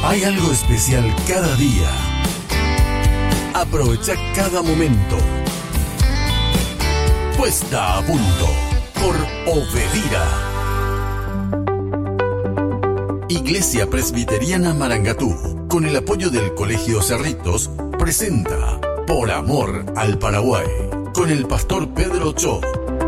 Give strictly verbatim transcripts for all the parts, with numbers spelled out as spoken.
Hay algo especial cada día. Aprovecha cada momento. Puesta a punto por Obedira. Iglesia Presbiteriana Marangatú, con el apoyo del Colegio Cerritos, presenta Por Amor al Paraguay, con el pastor Pedro Cho.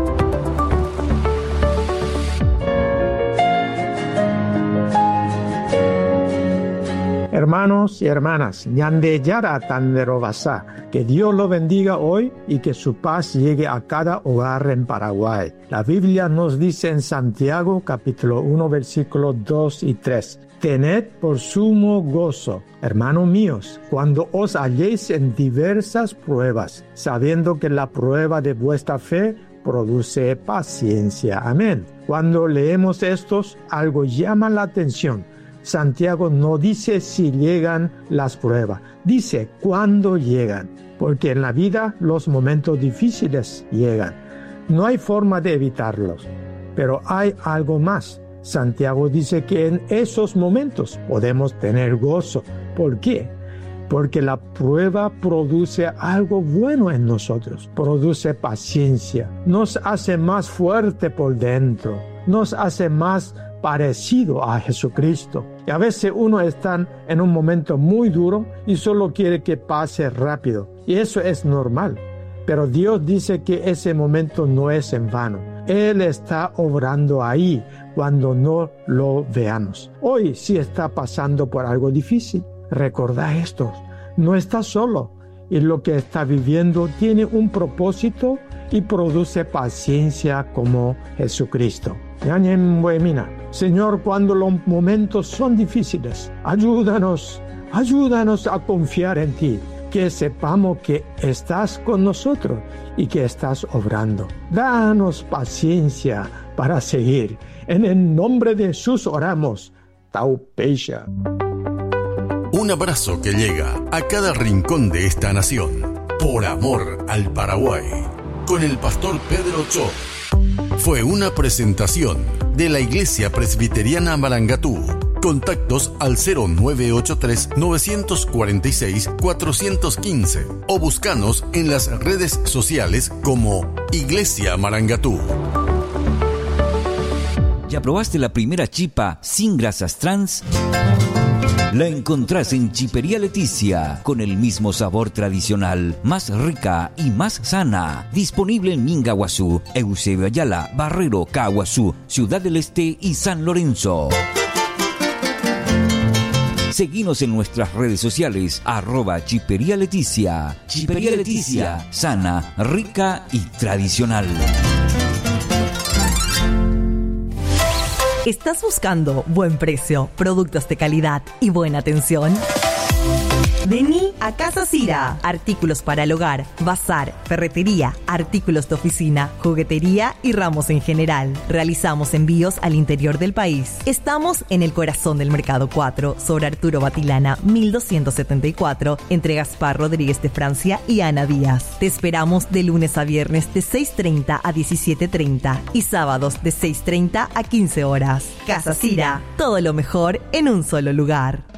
Hermanos y hermanas, ñande yara tandero basá, que Dios lo bendiga hoy y que su paz llegue a cada hogar en Paraguay. La Biblia nos dice en Santiago capítulo uno versículos dos y tres: Tened por sumo gozo, hermanos míos, cuando os halléis en diversas pruebas, sabiendo que la prueba de vuestra fe produce paciencia. Amén. Cuando leemos estos, algo llama la atención. Santiago no dice si llegan las pruebas, dice cuándo llegan, porque en la vida los momentos difíciles llegan. No hay forma de evitarlos, pero hay algo más. Santiago dice que en esos momentos podemos tener gozo. ¿Por qué? Porque la prueba produce algo bueno en nosotros, produce paciencia, nos hace más fuerte por dentro, nos hace más parecido a Jesucristo. Y a veces uno está en un momento muy duro y solo quiere que pase rápido. Y eso es normal. Pero Dios dice que ese momento no es en vano. Él está obrando ahí cuando no lo veamos. Hoy, si está pasando por algo difícil, recordá esto. No está solo. Y lo que está viviendo tiene un propósito y produce paciencia como Jesucristo. Señor, cuando los momentos son difíciles, ayúdanos, ayúdanos a confiar en ti, que sepamos que estás con nosotros y que estás obrando. Danos paciencia para seguir. En el nombre de Jesús oramos. Taupeya. Un abrazo que llega a cada rincón de esta nación. Por amor al Paraguay. Con el pastor Pedro Cho. Fue una presentación de la Iglesia Presbiteriana Marangatú. Contactos al cero nueve ocho tres, nueve cuatro seis, cuatro uno cinco o búscanos en las redes sociales como Iglesia Marangatú. ¿Ya probaste la primera chipa sin grasas trans? La encontrás en Chipería Leticia, con el mismo sabor tradicional, más rica y más sana. Disponible en Mingaguazú, Eusebio Ayala, Barrero, Caguazú, Ciudad del Este y San Lorenzo. Seguinos en nuestras redes sociales, arroba Chipería Leticia. Chipería Leticia, sana, rica y tradicional. ¿Estás buscando buen precio, productos de calidad y buena atención? Vení a Casa Cira. Artículos para el hogar, bazar, ferretería, artículos de oficina, juguetería y ramos en general. Realizamos envíos al interior del país. Estamos en el corazón del Mercado cuatro, sobre Arturo Batilana, mil doscientos setenta y cuatro, entre Gaspar Rodríguez de Francia y Ana Díaz. Te esperamos de lunes a viernes de seis treinta a diecisiete treinta y sábados de seis treinta a quince horas. Casa Cira, todo lo mejor en un solo lugar.